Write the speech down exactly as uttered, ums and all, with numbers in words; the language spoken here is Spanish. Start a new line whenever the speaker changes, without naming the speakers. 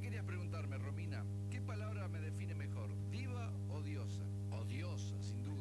querías preguntarme, Romina? ¿Qué palabra me define mejor? ¿Diva o diosa?
Odiosa, sin duda.